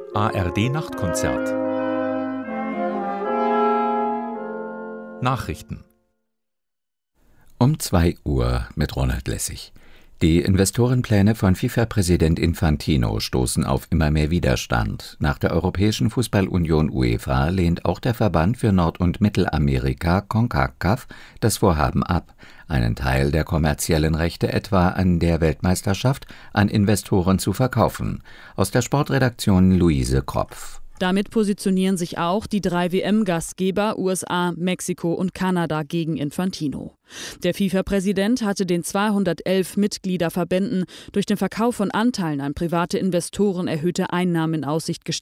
ARD-Nachtkonzert. Nachrichten. Um 2 Uhr mit Ronald Lessig. Die Investorenpläne von FIFA-Präsident Infantino stoßen auf immer mehr Widerstand. Nach der Europäischen Fußballunion UEFA lehnt auch der Verband für Nord- und Mittelamerika CONCACAF das Vorhaben ab, einen Teil der kommerziellen Rechte etwa an der Weltmeisterschaft an Investoren zu verkaufen. Aus der Sportredaktion Luise Kropf. Damit positionieren sich auch die 3 WM-Gastgeber USA, Mexiko und Kanada gegen Infantino. Der FIFA-Präsident hatte den 211 Mitgliederverbänden durch den Verkauf von Anteilen an private Investoren erhöhte Einnahmen in Aussicht gestellt.